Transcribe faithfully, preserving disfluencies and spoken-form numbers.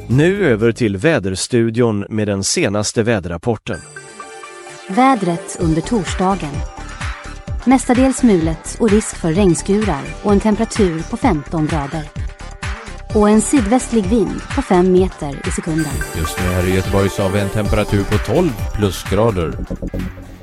Nu över till väderstudion med den senaste väderrapporten. Vädret under torsdagen. Mestadels mulet och risk för regnskurar och en temperatur på femton grader. Och en sydvästlig vind på fem meter i sekunden. Just nu här i Göteborg så har vi en temperatur på tolv plusgrader.